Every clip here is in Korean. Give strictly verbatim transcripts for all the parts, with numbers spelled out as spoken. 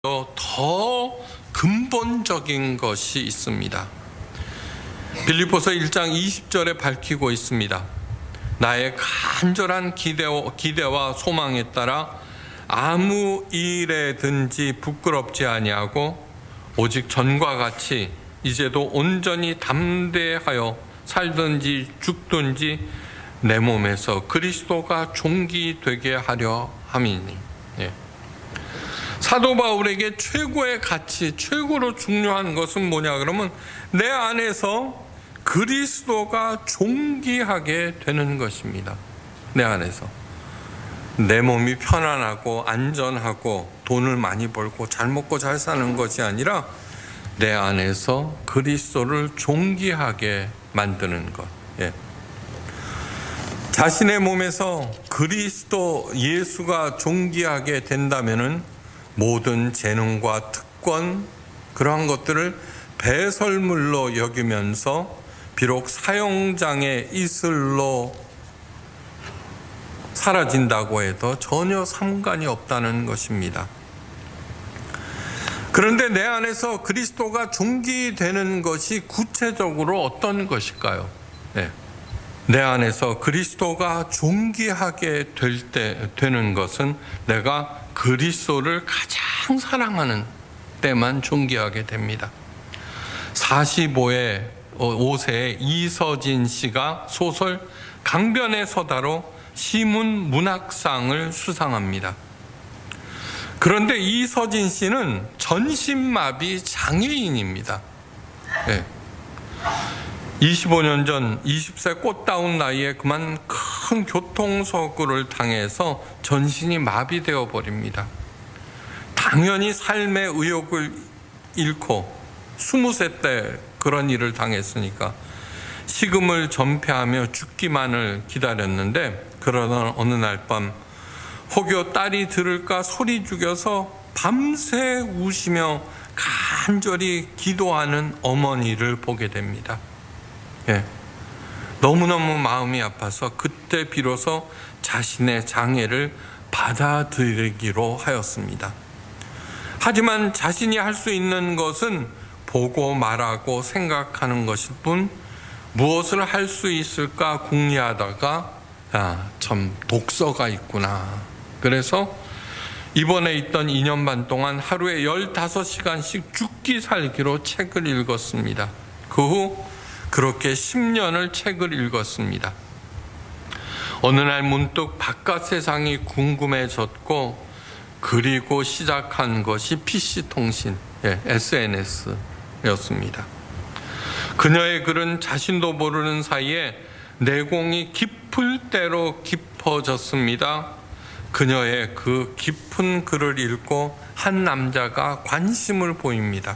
더 근본적인 것이 있습니다. 빌립보서 일 장 이십 절에 밝히고 있습니다. 나의 간절한 기대와, 기대와 소망에 따라 아무 일에든지 부끄럽지 아니하고 오직 전과 같이 이제도 온전히 담대하여 살든지 죽든지 내 몸에서 그리스도가 존귀되게 하려 함이니. 예. 사도 바울에게 최고의 가치, 최고로 중요한 것은 뭐냐 그러면 내 안에서 그리스도가 존귀하게 되는 것입니다. 내 안에서 내 몸이 편안하고 안전하고 돈을 많이 벌고 잘 먹고 잘 사는 것이 아니라 내 안에서 그리스도를 존귀하게 만드는 것. 예. 자신의 몸에서 그리스도 예수가 존귀하게 된다면은 모든 재능과 특권, 그러한 것들을 배설물로 여기면서 비록 사형장의 이슬로 사라진다고 해도 전혀 상관이 없다는 것입니다. 그런데 내 안에서 그리스도가 존귀되는 것이 구체적으로 어떤 것일까요? 네. 내 안에서 그리스도가 존귀하게 될 때, 되는 것은 내가 그리스도를 가장 사랑하는 때만 존귀하게 됩니다. 사십오 세의 이서진 씨가 소설 강변의 서다로 시문 문학상을 수상합니다. 그런데 이서진 씨는 전신마비 장애인입니다. 네. 이십오 년 전 이십 세 꽃다운 나이에 그만 큰 교통사고를 당해서 전신이 마비되어 버립니다. 당연히 삶의 의욕을 잃고 스무 세 때 그런 일을 당했으니까 식음을 전폐하며 죽기만을 기다렸는데, 그러던 어느 날 밤 혹여 딸이 들을까 소리 죽여서 밤새 우시며 간절히 기도하는 어머니를 보게 됩니다. 예. 너무너무 마음이 아파서 그때 비로소 자신의 장애를 받아들이기로 하였습니다. 하지만 자신이 할 수 있는 것은 보고 말하고 생각하는 것일 뿐 무엇을 할 수 있을까 궁리하다가 아, 참 독서가 있구나. 그래서 입원해 있던 이 년 반 동안 하루에 열다섯 시간씩 죽기 살기로 책을 읽었습니다. 그 후 그렇게 십 년을 책을 읽었습니다. 어느 날 문득 바깥 세상이 궁금해졌고, 그리고 시작한 것이 피씨 통신, 예, 에스엔에스였습니다. 그녀의 글은 자신도 모르는 사이에 내공이 깊을 대로 깊어졌습니다. 그녀의 그 깊은 글을 읽고 한 남자가 관심을 보입니다.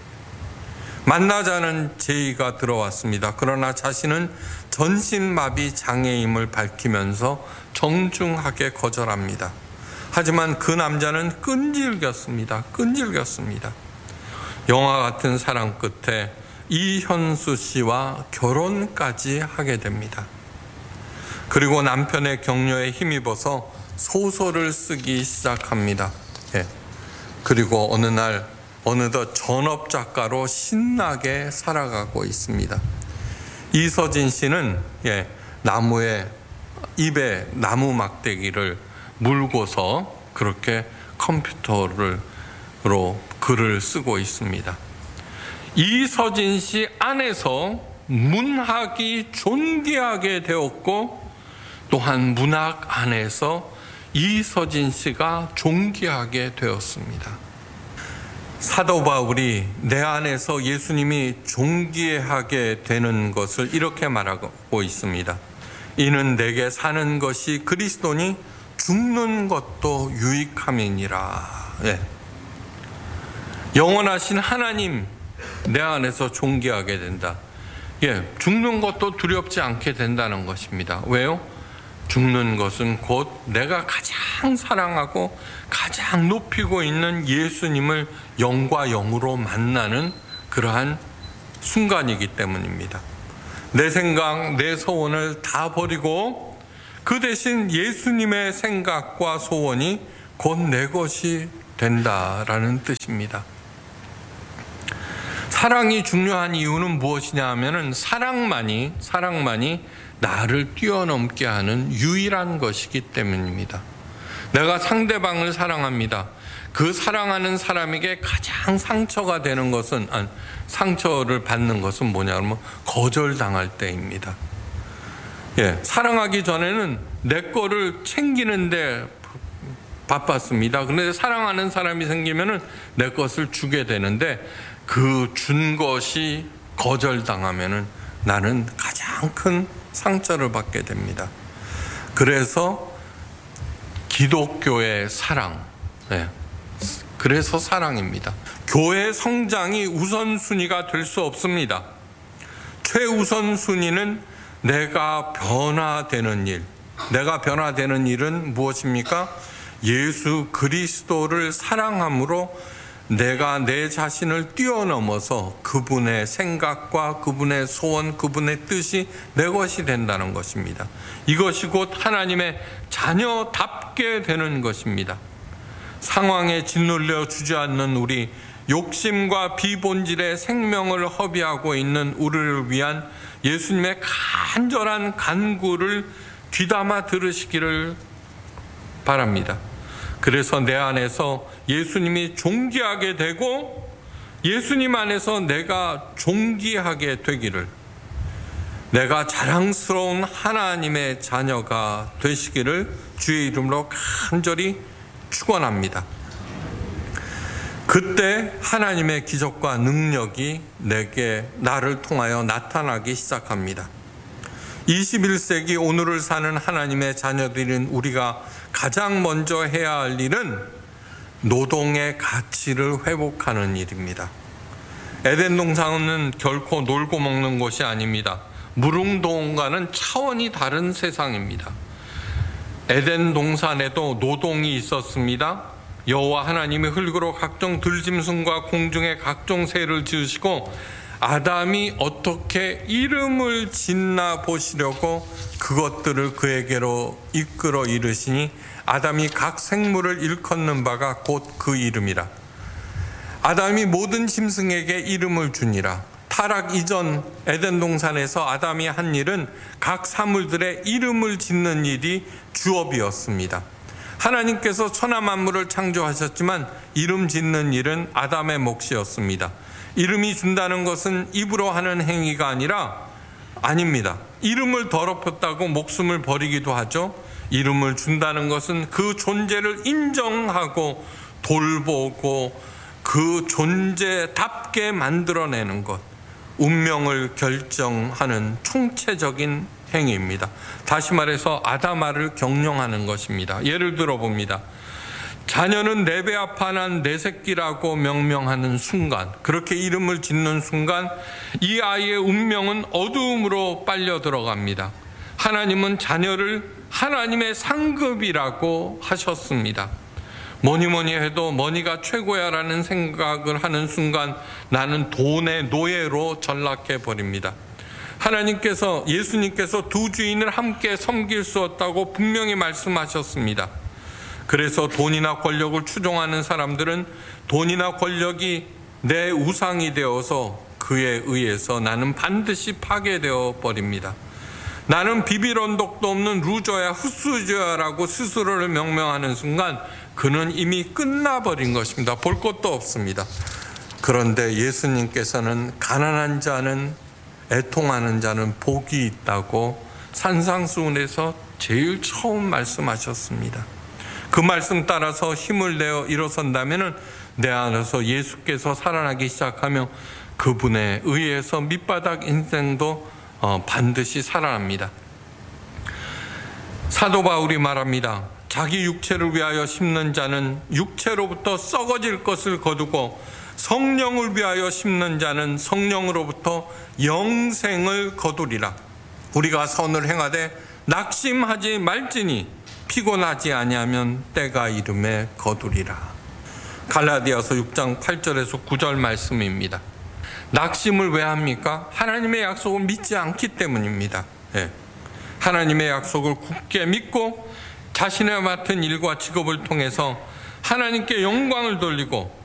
만나자는 제의가 들어왔습니다. 그러나 자신은 전신마비 장애임을 밝히면서 정중하게 거절합니다. 하지만 그 남자는 끈질겼습니다. 끈질겼습니다. 영화 같은 사랑 끝에 이현수 씨와 결혼까지 하게 됩니다. 그리고 남편의 격려에 힘입어서 소설을 쓰기 시작합니다. 예. 그리고 어느 날 어느덧 전업 작가로 신나게 살아가고 있습니다. 이서진 씨는 예, 나무에 입에 나무 막대기를 물고서 그렇게 컴퓨터로 글을 쓰고 있습니다. 이서진 씨 안에서 문학이 존귀하게 되었고, 또한 문학 안에서 이서진 씨가 존귀하게 되었습니다. 사도 바울이 내 안에서 예수님이 존귀하게 되는 것을 이렇게 말하고 있습니다. 이는 내게 사는 것이 그리스도니 죽는 것도 유익함이니라. 예. 영원하신 하나님 내 안에서 존귀하게 된다. 예, 죽는 것도 두렵지 않게 된다는 것입니다. 왜요? 죽는 것은 곧 내가 가장 사랑하고 가장 높이고 있는 예수님을 영과 영으로 만나는 그러한 순간이기 때문입니다. 내 생각, 내 소원을 다 버리고 그 대신 예수님의 생각과 소원이 곧 내 것이 된다라는 뜻입니다. 사랑이 중요한 이유는 무엇이냐 하면은 사랑만이 사랑만이 나를 뛰어넘게 하는 유일한 것이기 때문입니다. 내가 상대방을 사랑합니다. 그 사랑하는 사람에게 가장 상처가 되는 것은 아니, 상처를 받는 것은 뭐냐 하면 거절당할 때입니다. 예, 사랑하기 전에는 내 거를 챙기는데 바빴습니다. 그런데 사랑하는 사람이 생기면은 내 것을 주게 되는데 그 준 것이 거절당하면은 나는 가장 큰 상처를 받게 됩니다. 그래서 기독교의 사랑, 네. 그래서 사랑입니다. 교회 성장이 우선순위가 될 수 없습니다. 최우선순위는 내가 변화되는 일. 내가 변화되는 일은 무엇입니까? 예수 그리스도를 사랑함으로 내가 내 자신을 뛰어넘어서 그분의 생각과 그분의 소원, 그분의 뜻이 내 것이 된다는 것입니다. 이것이 곧 하나님의 자녀답게 되는 것입니다. 상황에 짓눌려 주저앉는 우리, 욕심과 비본질의 생명을 허비하고 있는 우리를 위한 예수님의 간절한 간구를 귀담아 들으시기를 바랍니다. 그래서 내 안에서 예수님이 존귀하게 되고 예수님 안에서 내가 존귀하게 되기를, 내가 자랑스러운 하나님의 자녀가 되시기를 주의 이름으로 간절히 축원합니다. 그때 하나님의 기적과 능력이 내게 나를 통하여 나타나기 시작합니다. 이십일 세기 오늘을 사는 하나님의 자녀들인 우리가 가장 먼저 해야 할 일은 노동의 가치를 회복하는 일입니다. 에덴 동산은 결코 놀고 먹는 곳이 아닙니다. 무릉도원과는 차원이 다른 세상입니다. 에덴 동산에도 노동이 있었습니다. 여호와 하나님이 흙으로 각종 들짐승과 공중의 각종 새를 지으시고 아담이 어떻게 이름을 짓나 보시려고 그것들을 그에게로 이끌어 이르시니 아담이 각 생물을 일컫는 바가 곧 그 이름이라. 아담이 모든 짐승에게 이름을 주니라. 타락 이전 에덴 동산에서 아담이 한 일은 각 사물들의 이름을 짓는 일이 주업이었습니다. 하나님께서 천하 만물을 창조하셨지만 이름 짓는 일은 아담의 몫이었습니다. 이름이 준다는 것은 입으로 하는 행위가 아니라 아닙니다. 이름을 더럽혔다고 목숨을 버리기도 하죠. 이름을 준다는 것은 그 존재를 인정하고 돌보고 그 존재답게 만들어내는 것, 운명을 결정하는 총체적인 행위입니다. 다시 말해서 아담아를 경영하는 것입니다. 예를 들어 봅니다. 자녀는 내 배 아파 난 내 새끼라고 명명하는 순간, 그렇게 이름을 짓는 순간 이 아이의 운명은 어두움으로 빨려 들어갑니다. 하나님은 자녀를 하나님의 상급이라고 하셨습니다. 뭐니 뭐니 해도 머니가 최고야라는 생각을 하는 순간 나는 돈의 노예로 전락해 버립니다. 하나님께서, 예수님께서 두 주인을 함께 섬길 수 없다고 분명히 말씀하셨습니다. 그래서 돈이나 권력을 추종하는 사람들은 돈이나 권력이 내 우상이 되어서 그에 의해서 나는 반드시 파괴되어 버립니다. 나는 비빌 언덕도 없는 루저야 훗수저야라고 스스로를 명명하는 순간 그는 이미 끝나버린 것입니다. 볼 것도 없습니다. 그런데 예수님께서는 가난한 자는, 애통하는 자는 복이 있다고 산상수훈에서 제일 처음 말씀하셨습니다. 그 말씀 따라서 힘을 내어 일어선다면 내 안에서 예수께서 살아나기 시작하며 그분에 의해서 밑바닥 인생도 어, 반드시 살아납니다. 사도 바울이 말합니다. 자기 육체를 위하여 심는 자는 육체로부터 썩어질 것을 거두고 성령을 위하여 심는 자는 성령으로부터 영생을 거두리라. 우리가 선을 행하되 낙심하지 말지니 피곤하지 아니하면 때가 이름에 거두리라. 갈라디아서 육 장 팔 절에서 구 절 말씀입니다. 낙심을 왜 합니까? 하나님의 약속을 믿지 않기 때문입니다. 네. 하나님의 약속을 굳게 믿고 자신의 맡은 일과 직업을 통해서 하나님께 영광을 돌리고